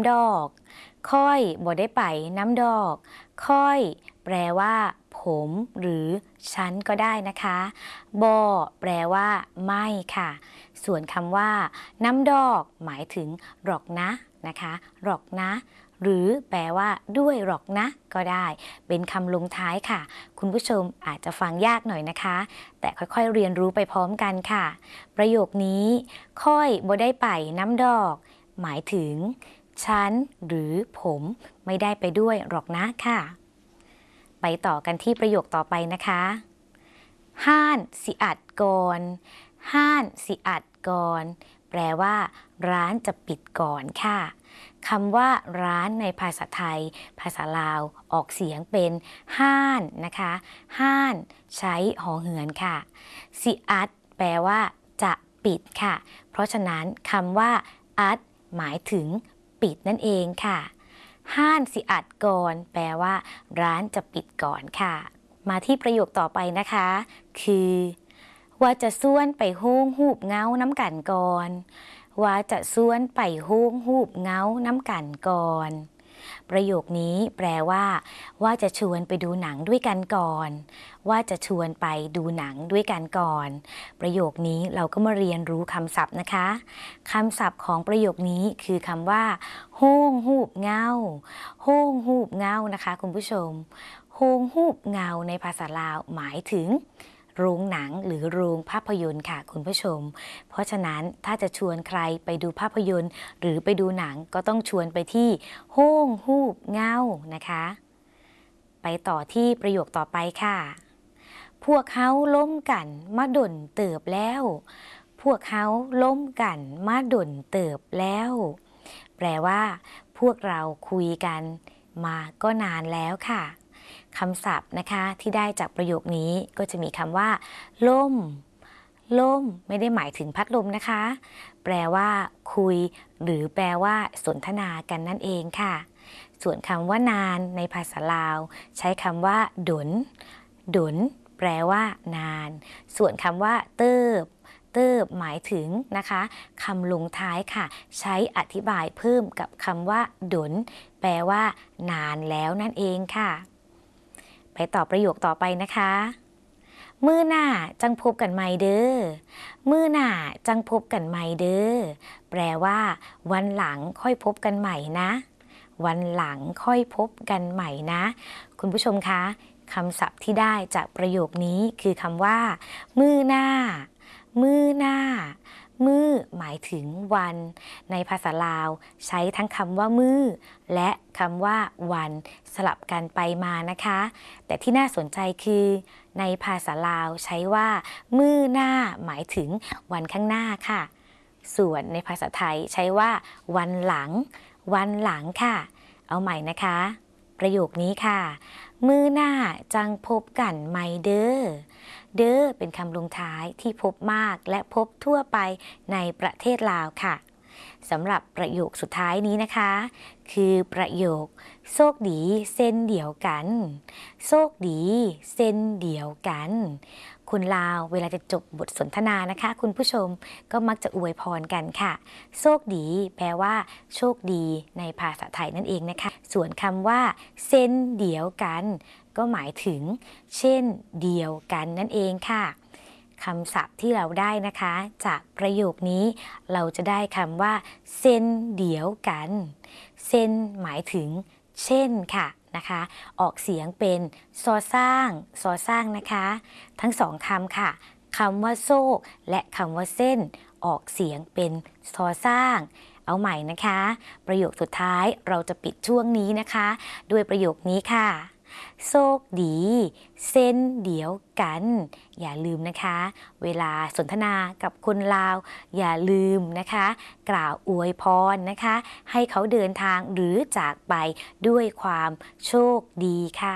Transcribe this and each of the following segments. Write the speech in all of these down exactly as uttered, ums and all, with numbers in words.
ำดอกค่อยบ่ได้ไปน้ำดอกค่อยแปลว่าผมหรือฉันก็ได้นะคะบ่แปลว่าไม่ค่ะส่วนคำว่าน้ำดอกหมายถึงหรอกนะนะคะหรอกนะหรือแปลว่าด้วยหรอกนะก็ได้เป็นคำลงท้ายค่ะคุณผู้ชมอาจจะฟังยากหน่อยนะคะแต่ค่อยๆเรียนรู้ไปพร้อมกันค่ะประโยคนี้ค่อยบ่ได้ไปน้ำดอกหมายถึงฉันหรือผมไม่ได้ไปด้วยหรอกนะค่ะไปต่อกันที่ประโยคต่อไปนะคะห้านสิอัดก่อนห้านสิอัดก่อนแปลว่าร้านจะปิดก่อนค่ะคำว่าร้านในภาษาไทยภาษาลาวออกเสียงเป็นห้านนะคะห้านใช้หอเหือนค่ะสิอัดแปลว่าจะปิดค่ะเพราะฉะนั้นคำว่าอัดหมายถึงปิดนั่นเองค่ะห้านสิอัดก่อนแปลว่าร้านจะปิดก่อนค่ะมาที่ประโยคต่อไปนะคะคือว่าจะส่วนไปโฮงหูบเงาน้ำกันก่อนว่าจะส่วนไปโฮงหูบเงาน้ำกันก่อนประโยคนี้แปลว่าว่าจะชวนไปดูหนังด้วยกันก่อนว่าจะชวนไปดูหนังด้วยกันก่อนประโยคนี้เราก็มาเรียนรู้คำศัพท์นะคะคำศัพท์ของประโยคนี้คือคำว่าโฮงหูบเงาโฮงหูบเงานะคะคุณผู้ชมโฮงหูบเงาในภาษาลาวหมายถึงโรงหนังหรือโรงภาพยนตร์ค่ะคุณผู้ชมเพราะฉะนั้นถ้าจะชวนใครไปดูภาพยนตร์หรือไปดูหนังก็ต้องชวนไปที่โฮ่งฮูบเงานะคะไปต่อที่ประโยคต่อไปค่ะพวกเขาล้มกันมาด่นเติบแล้วพวกเขาล้มกันมาด่นเติบแล้วแปลว่าพวกเราคุยกันมาก็นานแล้วค่ะคำศัพท์นะคะที่ได้จากประโยคนี้ก็จะมีคำว่าล่มล่มไม่ได้หมายถึงพัดลมนะคะแปลว่าคุยหรือแปลว่าสนทนากันนั่นเองค่ะส่วนคำว่านานในภาษาลาวใช้คำว่าดนดนแปลว่านานส่วนคำว่าเติบเติบหมายถึงนะคะคำลงท้ายค่ะใช้อธิบายเพิ่มกับคำว่าดนแปลว่านานแล้วนั่นเองค่ะไปต่อประโยคต่อไปนะคะมื้อหน้าจังพบกันใหม่เด้อมื้อหน้าจังพบกันใหม่เด้อแปลว่าวันหลังค่อยพบกันใหม่นะวันหลังค่อยพบกันใหม่นะคุณผู้ชมคะคำศัพท์ที่ได้จากประโยคนี้คือคำว่ามื้อหน้ามื้อหน้ามื้อหมายถึงวันในภาษาลาวใช้ทั้งคำว่ามื้อและคำว่าวันสลับกันไปมานะคะแต่ที่น่าสนใจคือในภาษาลาวใช้ว่ามื้อหน้าหมายถึงวันข้างหน้าค่ะส่วนในภาษาไทยใช้ว่าวันหลังวันหลังค่ะเอาใหม่นะคะประโยคนี้ค่ะมื้อหน้าจังพบกันใหม่เด้อเด้อเป็นคำลงท้ายที่พบมากและพบทั่วไปในประเทศลาวค่ะสำหรับประโยคสุดท้ายนี้นะคะคือประโยคโชคดีเส้นเดียวกันโชคดีเส้นเดียวกันคนลาวเวลาจะจบบทสนทนานะคะคุณผู้ชมก็มักจะอวยพรกันค่ะโชคดีแปลว่าโชคดีในภาษาไทยนั่นเองนะคะส่วนคำว่าเส้นเดียวกันก็หมายถึงเช่นเดียวกันนั่นเองค่ะคำศัพท์ที่เราได้นะคะจากประโยคนี้เราจะได้คำว่าเส้นเดียวกันเส้นหมายถึงเช่นค่ะนะคะออกเสียงเป็นซอสร้างซอสร้างนะคะทั้งสองคำค่ะคำว่าโซกและคำว่าเส้นออกเสียงเป็นซอสร้างเอาใหม่นะคะประโยคสุดท้ายเราจะปิดช่วงนี้นะคะด้วยประโยคนี้ค่ะโชคดีเส้นเดียวกันอย่าลืมนะคะเวลาสนทนากับคนลาวอย่าลืมนะคะกล่าวอวยพรนะคะให้เขาเดินทางหรือจากไปด้วยความโชคดีค่ะ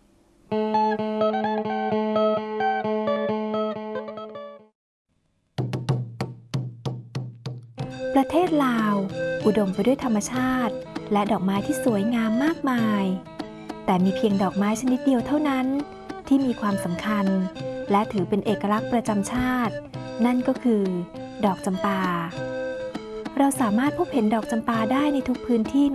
ประเทศลาวอุดมไปด้วยธรรมชาติและดอกไม้ที่สวยงามมากมายแต่มีเพียงดอกไม้ชนิดเดียวเท่านั้นที่มีความสำคัญและถือเป็นเอกลักษณ์ประจำชาตินั่นก็คือดอกจำปาเราสามารถพบเห็นดอกจำปาได้ในทุกพื้นที่